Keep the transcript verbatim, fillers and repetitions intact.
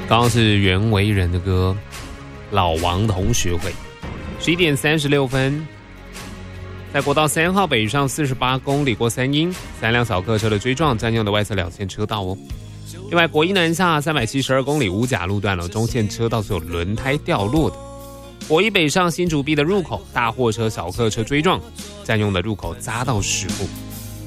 刚刚是袁惟仁的歌《老王同学会》。十一点三十六分，在国道三号北上四十八公里过三英，三辆小客车的追撞占用的外侧两线车道哦。另外，国一南下三百七十二公里五甲路段了，中线车道是有轮胎掉落的。国一北上新竹 B 的入口，大货车、小客车追撞，占用的入口匝道事故。